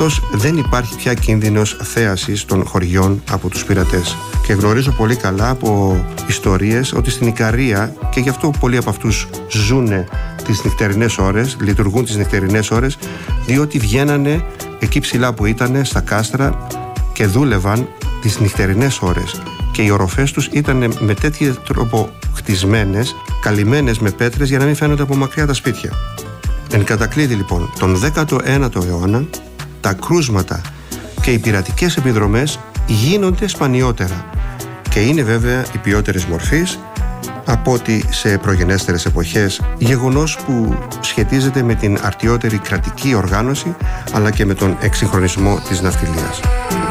καθώς δεν υπάρχει πια κίνδυνος θέασης των χωριών από τους πειρατές. Και γνωρίζω πολύ καλά από ιστορίες ότι στην Ικαρία, και γι' αυτό πολλοί από αυτούς ζουνε τις νυχτερινές ώρες, λειτουργούν τις νυχτερινές ώρες, διότι βγαίνανε εκεί ψηλά που ήτανε στα κάστρα και δούλευαν τις νυχτερινές ώρες, και οι οροφές τους ήταν με τέτοιο τρόπο χτισμένες, καλυμμένες με πέτρες, για να μην φαίνονται από μακριά τα σπίτια. Εν κατακλείδη λοιπόν, τον 19ο αιώνα τα κρούσματα και οι πειρατικές επιδρομές γίνονται σπανιότερα, και είναι βέβαια υπιότερης μορφής από ότι σε προγενέστερες εποχές, γεγονός που σχετίζεται με την αρτιότερη κρατική οργάνωση αλλά και με τον εξυγχρονισμό της ναυτιλίας.